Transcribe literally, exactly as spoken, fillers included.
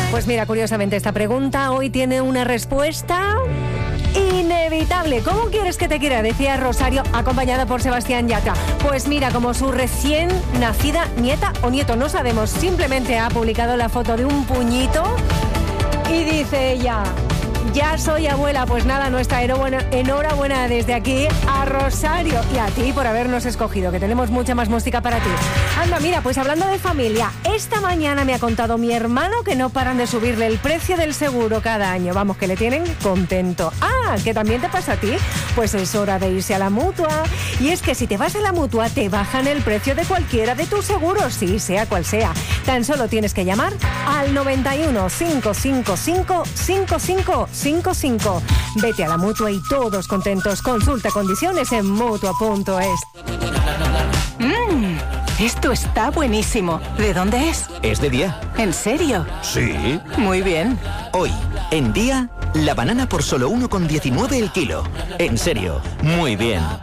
Pues mira, curiosamente esta pregunta hoy tiene una respuesta inevitable. ¿Cómo quieres que te quiera? Decía Rosario, acompañada por Sebastián Yatra. Pues mira, como su recién nacida nieta o nieto, no sabemos, simplemente ha publicado la foto de un puñito y dice ella: ya soy abuela. Pues nada, nuestra enhorabuena desde aquí a Rosario y a ti por habernos escogido, que tenemos mucha más música para ti. Anda, mira, pues hablando de familia, esta mañana me ha contado mi hermano que no paran de subirle el precio del seguro cada año. Vamos, que le tienen contento. Ah, que también te pasa a ti. Pues es hora de irse a la Mutua. Y es que si te vas a la Mutua, te bajan el precio de cualquiera de tus seguros, sí, sea cual sea. Tan solo tienes que llamar al noventa y uno, cinco cinco cinco, cinco cinco cinco cinco. Vete a la Mutua y todos contentos. Consulta condiciones en mutua punto es. Mmm, esto está buenísimo. ¿De dónde es? Es de Día. ¿En serio? Sí. Muy bien. Hoy, en Día, la banana por solo uno con diecinueve el kilo. En serio, muy bien.